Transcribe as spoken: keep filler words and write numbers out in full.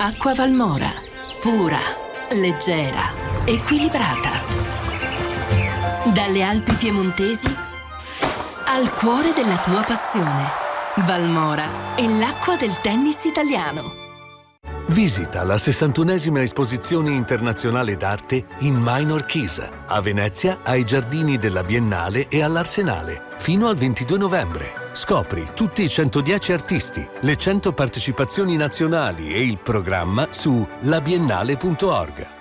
Acqua Valmora. Pura, leggera, equilibrata. Dalle Alpi piemontesi al cuore della tua passione. Valmora è l'acqua del tennis italiano. Visita la sessantunesima esposizione internazionale d'arte in Minor Chisa, a Venezia, ai giardini della Biennale e all'Arsenale, fino al ventidue novembre. Scopri tutti i centodieci artisti, le cento partecipazioni nazionali e il programma su labiennale punto org.